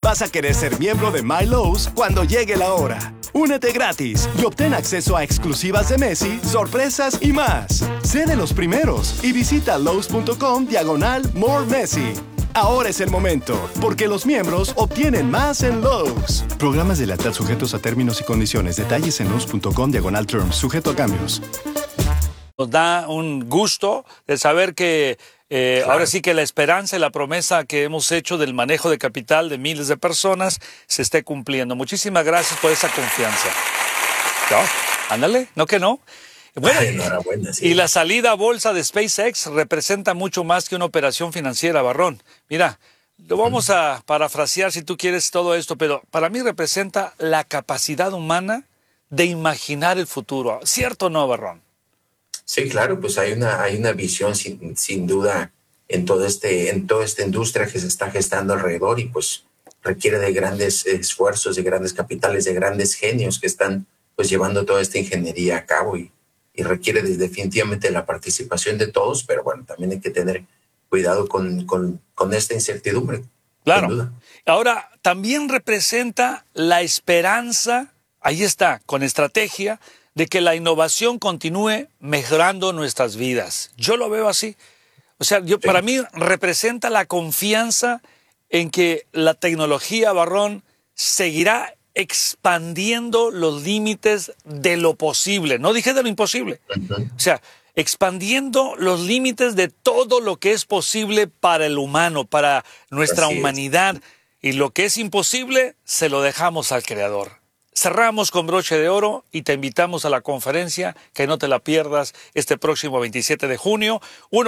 vas a querer ser miembro de My Lowe's cuando llegue la hora. Únete gratis y obtén acceso a exclusivas de Messi, sorpresas y más. Sé de los primeros y visita Lowe's.com/More Messi. Ahora es el momento, porque los miembros obtienen más en Lowe's. Programas de lealtad sujetos a términos y condiciones. Detalles en Lowe's.com/terms, sujeto a cambios. Nos da un gusto de saber que ahora sí que la esperanza y la promesa que hemos hecho del manejo de capital de miles de personas se esté cumpliendo. Muchísimas gracias por esa confianza. ¿No? Ándale, ¿no que no? Bueno, enhorabuena, sí. Y la salida a bolsa de SpaceX representa mucho más que una operación financiera, Barrón. Mira, lo vamos a parafrasear si tú quieres todo esto, pero para mí representa la capacidad humana de imaginar el futuro. ¿Cierto o no, Barrón? Sí, claro, pues hay una visión sin duda en toda esta industria que se está gestando alrededor y pues requiere de grandes esfuerzos, de grandes capitales, de grandes genios que están pues llevando toda esta ingeniería a cabo y requiere definitivamente la participación de todos, pero bueno, también hay que tener cuidado con esta incertidumbre. Claro. Sin duda. Ahora, también representa la esperanza, ahí está, con estrategia, de que la innovación continúe mejorando nuestras vidas. Yo lo veo así. O sea, para mí representa la confianza en que la tecnología, Barrón, seguirá expandiendo los límites de lo posible. No dije de lo imposible. O sea, expandiendo los límites de todo lo que es posible para el humano, para nuestra humanidad. Y lo que es imposible, se lo dejamos al Creador. Cerramos con broche de oro y te invitamos a la conferencia, que no te la pierdas, este próximo 27 de junio,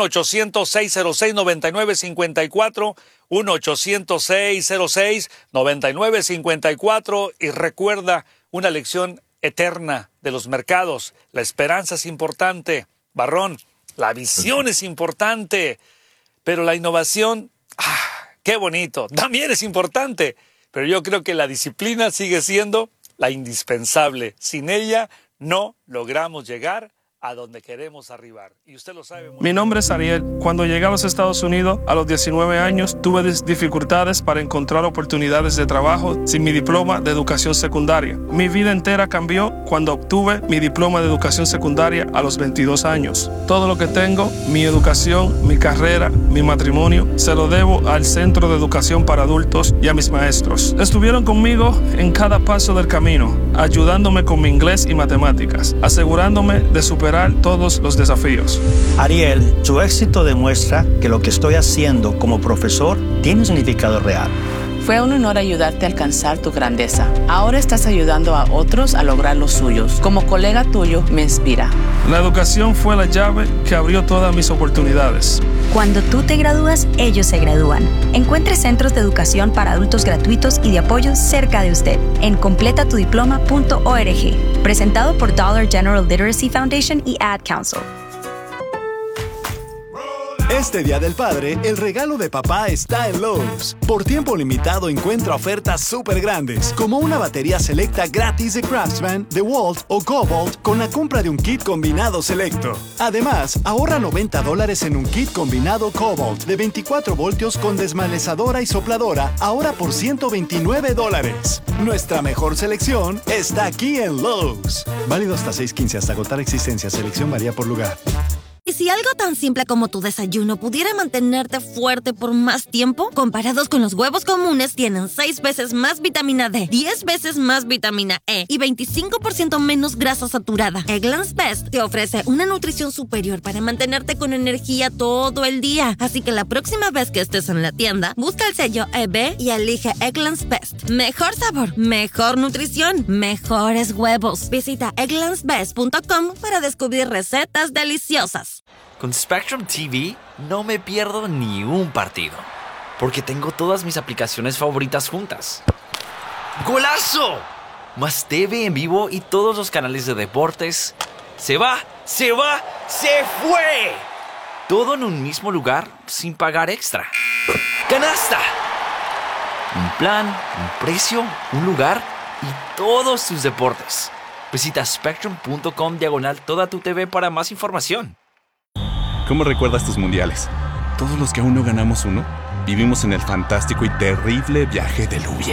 1-800-606-9954, 1-800-606-9954 y recuerda una lección eterna de los mercados. La esperanza es importante, Barrón, la visión es importante, pero la innovación, qué bonito, también es importante, pero yo creo que la disciplina sigue siendo la indispensable. Sin ella no logramos llegar a donde queremos arribar. Y usted lo sabe muy bien. Mi nombre es Ariel. Cuando llegué a los Estados Unidos a los 19 años, tuve dificultades para encontrar oportunidades de trabajo sin mi diploma de educación secundaria. Mi vida entera cambió cuando obtuve mi diploma de educación secundaria a los 22 años. Todo lo que tengo, mi educación, mi carrera, mi matrimonio, se lo debo al Centro de Educación para Adultos y a mis maestros. Estuvieron conmigo en cada paso del camino, ayudándome con mi inglés y matemáticas, asegurándome de superar todos los desafíos. Ariel, su éxito demuestra que lo que estoy haciendo como profesor tiene un significado real. Fue un honor ayudarte a alcanzar tu grandeza. Ahora estás ayudando a otros a lograr los suyos. Como colega tuyo, me inspira. La educación fue la llave que abrió todas mis oportunidades. Cuando tú te gradúas, ellos se gradúan. Encuentre centros de educación para adultos gratuitos y de apoyo cerca de usted en completatudiploma.org. Presentado por Dollar General Literacy Foundation y Ad Council. Este Día del Padre, el regalo de papá está en Lowe's. Por tiempo limitado encuentra ofertas súper grandes, como una batería selecta gratis de Craftsman, DeWalt o Cobalt con la compra de un kit combinado selecto. Además, ahorra $90 en un kit combinado Cobalt de 24 voltios con desmalezadora y sopladora, ahora por $129. Nuestra mejor selección está aquí en Lowe's. Válido hasta 6/15 hasta agotar existencia. Selección varía por lugar. ¿Y si algo tan simple como tu desayuno pudiera mantenerte fuerte por más tiempo? Comparados con los huevos comunes, tienen 6 veces más vitamina D, 10 veces más vitamina E y 25% menos grasa saturada. Eggland's Best te ofrece una nutrición superior para mantenerte con energía todo el día. Así que la próxima vez que estés en la tienda, busca el sello EB y elige Eggland's Best. Mejor sabor, mejor nutrición, mejores huevos. Visita egglandsbest.com para descubrir recetas deliciosas. Con Spectrum TV no me pierdo ni un partido, porque tengo todas mis aplicaciones favoritas juntas. ¡Golazo! Más TV en vivo y todos los canales de deportes. ¡Se va! ¡Se va! ¡Se fue! Todo en un mismo lugar sin pagar extra. ¡Canasta! Un plan, un precio, un lugar y todos tus deportes. Visita spectrum.com/toda tu TV para más información. ¿Cómo recuerdas tus mundiales? Todos los que aún no ganamos uno, vivimos en el fantástico y terrible viaje del hubiera.